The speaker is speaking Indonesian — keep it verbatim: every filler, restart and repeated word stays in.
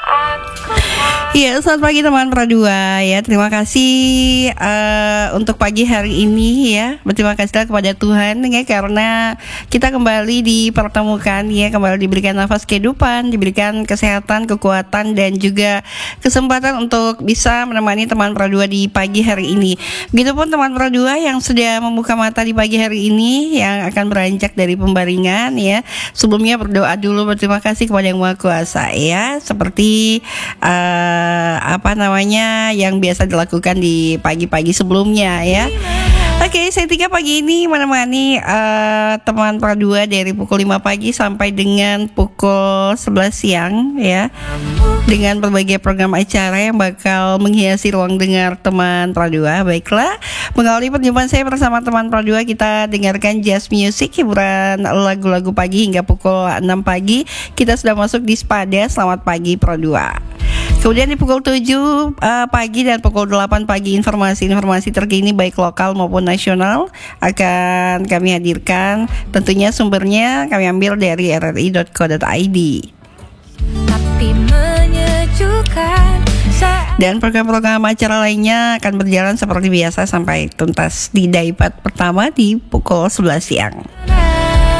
Iya, selamat pagi teman Pradua ya. Terima kasih uh, untuk pagi hari ini ya. Berterima kasih kepada Tuhan ya karena kita kembali dipertemukan ya, kembali diberikan nafas kehidupan, diberikan kesehatan, kekuatan dan juga kesempatan untuk bisa menemani teman Pradua di pagi hari ini. Begitupun teman Pradua yang sudah membuka mata di pagi hari ini yang akan beranjak dari pembaringan ya. Sebelumnya berdoa dulu, berterima kasih kepada Yang Maha Kuasa ya. Seperti uh, apa namanya yang biasa dilakukan di pagi-pagi sebelumnya ya. Oke, saya tiga pagi ini menemani uh, teman Pradua dari pukul lima pagi sampai dengan pukul sebelas siang ya, dengan berbagai program acara yang bakal menghiasi ruang dengar teman Pradua. Baiklah, mengawali perjumpaan saya bersama teman Pradua, kita dengarkan jazz music, hiburan lagu-lagu pagi hingga pukul enam pagi. Kita sudah masuk di Spada. Selamat pagi Pradua. Kemudian di pukul tujuh uh, pagi dan pukul delapan pagi informasi-informasi terkini baik lokal maupun nasional akan kami hadirkan. Tentunya sumbernya kami ambil dari r r i dot co dot i d. Tapi menyejukkan. Dan program-program acara lainnya akan berjalan seperti biasa sampai tuntas di Daipat pertama di pukul sebelas siang.